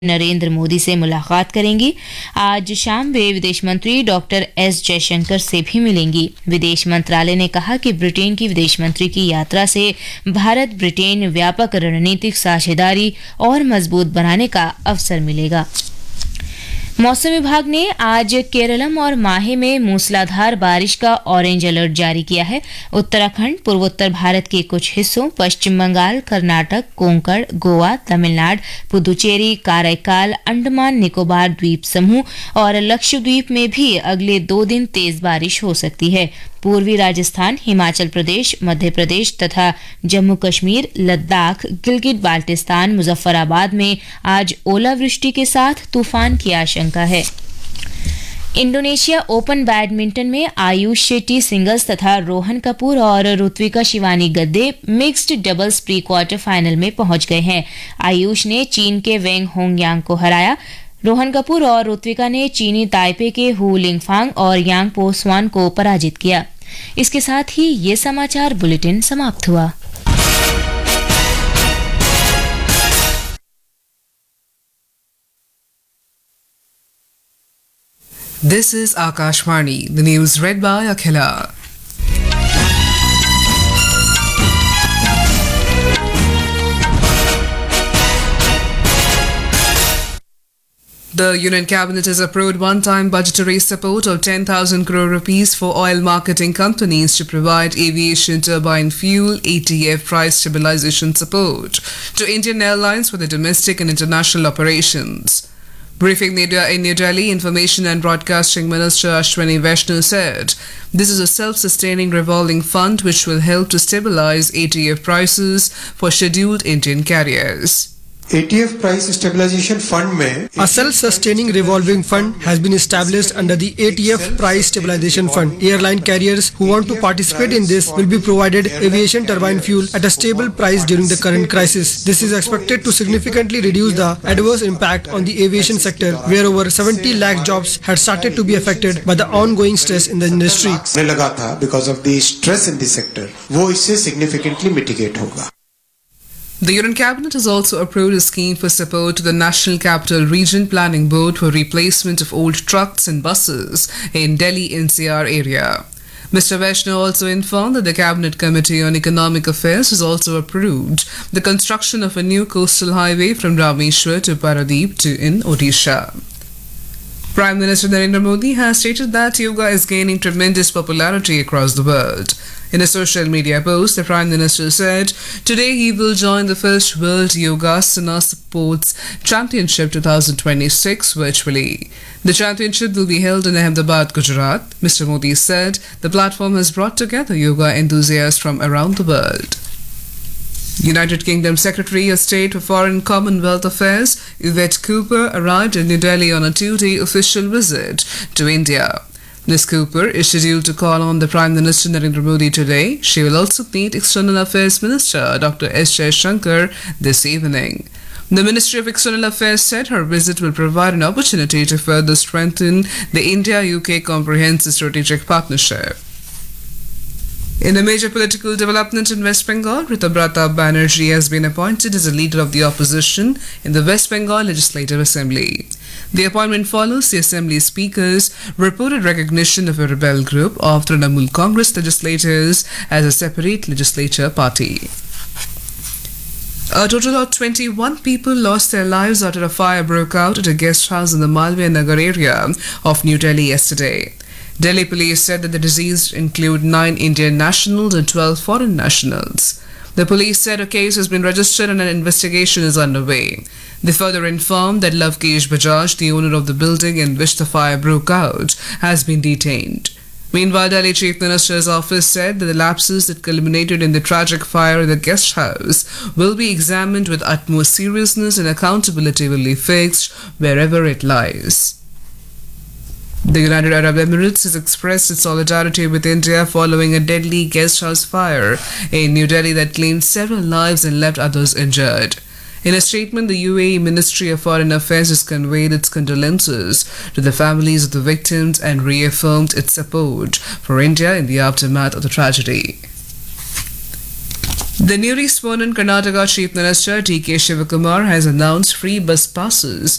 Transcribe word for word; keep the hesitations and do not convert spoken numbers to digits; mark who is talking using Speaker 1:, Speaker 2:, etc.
Speaker 1: नरेंद्र मोदी से मुलाकात करेंगी। आज शाम वे विदेश मंत्री डॉक्टर एस जयशंकर से भी मिलेंगी। विदेश मंत्रालय ने कहा कि ब्रिटेन की विदेश मंत्री की यात्रा से भारत ब्रिटेन व्यापक रणनीतिक साझेदारी और मजबूत बनाने का अवसर मिलेगा। मौसम विभाग ने आज केरलम और माहे में मूसलाधार बारिश का ऑरेंज अलर्ट जारी किया है। उत्तराखंड, पूर्वोत्तर भारत के कुछ हिस्सों, पश्चिम बंगाल, कर्नाटक, कोंकण, गोवा, तमिलनाडु, पुदुचेरी, काराइकाल, अंडमान निकोबार द्वीप समूह और लक्षद्वीप में भी अगले दो दिन तेज बारिश हो सकती है। पूर्वी राजस्थान, हिमाचल प्रदेश, मध्य प्रदेश तथा जम्मू कश्मीर, लद्दाख, गिलगित बाल्टिस्तान, मुजफ्फराबाद में आज ओलावृष्टि के साथ तूफान की आशंका है। इंडोनेशिया ओपन बैडमिंटन में आयुष शेट्टी सिंगल्स तथा रोहन कपूर और ऋत्विका शिवानी गद्दे mixed doubles pre quarter final में पहुंच गए हैं। आयुष ने चीन के वेंग होंगयांग को हराया। रोहन कपूर और ऋत्विका ने चीनी ताइपे के हु लिंगफांग और यांग पो स्वान को पराजित किया। इसके साथ ही ये समाचार बुलेटिन समाप्त हुआ।
Speaker 2: This is Akashvani, the news read by Akhila. The Union Cabinet has approved one-time budgetary support of ten thousand crore rupees for oil marketing companies to provide aviation turbine fuel A T F price stabilization support to Indian Airlines for their domestic and international operations. Briefing media in New Delhi, Information and Broadcasting Minister Ashwini Vaishnaw said, "This is a self-sustaining revolving fund which will help to stabilize A T F prices for scheduled Indian carriers."
Speaker 3: A T F price stabilization fund में
Speaker 4: A self-sustaining revolving fund has been established under the A T F price stabilization fund. Airline carriers who want to participate in this will be provided aviation turbine fuel at a stable price during the current crisis. This is expected to significantly reduce the adverse impact on the aviation sector, where over seventy lakh jobs had started to be affected by the ongoing stress in the industry.
Speaker 3: लगा था because of the stress in the sector, वो इससे significantly mitigate होगा.
Speaker 2: The Union Cabinet has also approved a scheme for support to the National Capital Region Planning Board for replacement of old trucks and buses in Delhi N C R area. Mister Vaishnaw also informed that the Cabinet Committee on Economic Affairs has also approved the construction of a new coastal highway from Rameshwar to Paradeep to in Odisha. Prime Minister Narendra Modi has stated that yoga is gaining tremendous popularity across the world. In a social media post, the Prime Minister said, "Today he will join the first World Yogasana Sports Championship twenty twenty-six virtually. The championship will be held in Ahmedabad, Gujarat." Mister Modi said the platform has brought together yoga enthusiasts from around the world. United Kingdom Secretary of State for Foreign Commonwealth Affairs Yvette Cooper arrived in New Delhi on a two-day official visit to India. Miz Cooper is scheduled to call on the Prime Minister Narendra Modi today. She will also meet External Affairs Minister Doctor S Jaishankar this evening. The Ministry of External Affairs said her visit will provide an opportunity to further strengthen the India-U K Comprehensive Strategic Partnership. In a major political development in West Bengal, Ritabrata Banerjee has been appointed as a leader of the opposition in the West Bengal Legislative Assembly. The appointment follows the Assembly Speaker's reported recognition of a rebel group of Trinamool Congress legislators as a separate legislature party. A total of twenty-one people lost their lives after a fire broke out at a guest house in the Malviya Nagar area of New Delhi yesterday. Delhi police said that the deceased include nine Indian nationals and twelve foreign nationals. The police said a case has been registered and an investigation is underway. They further informed that Lavkesh Bajaj, the owner of the building in which the fire broke out, has been detained. Meanwhile, Delhi Chief Minister's office said that the lapses that culminated in the tragic fire in the guest house will be examined with utmost seriousness and accountability will be fixed wherever it lies. The United Arab Emirates has expressed its solidarity with India following a deadly guest house fire in New Delhi that claimed several lives and left others injured. In a statement, the U A E Ministry of Foreign Affairs has conveyed its condolences to the families of the victims and reaffirmed its support for India in the aftermath of the tragedy. The newly sworn in Karnataka Chief Minister D K Shivakumar has announced free bus passes